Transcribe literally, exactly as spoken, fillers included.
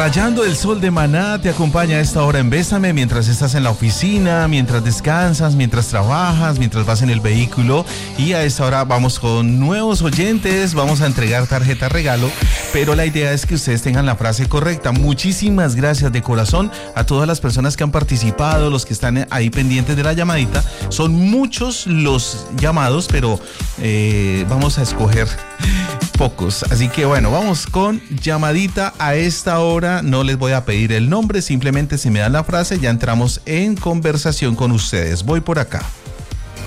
Rayando el sol de Maná te acompaña a esta hora en Bésame, mientras estás en la oficina, mientras descansas, mientras trabajas, mientras vas en el vehículo. Y a esta hora vamos con nuevos oyentes, vamos a entregar tarjeta regalo, pero la idea es que ustedes tengan la frase correcta. Muchísimas gracias de corazón a todas las personas que han participado, los que están ahí pendientes de la llamadita. Son muchos los llamados, pero eh, vamos a escoger pocos. Así que bueno, vamos con llamadita a esta hora. No les voy a pedir el nombre, simplemente si me dan la frase ya entramos en conversación con ustedes. Voy por acá.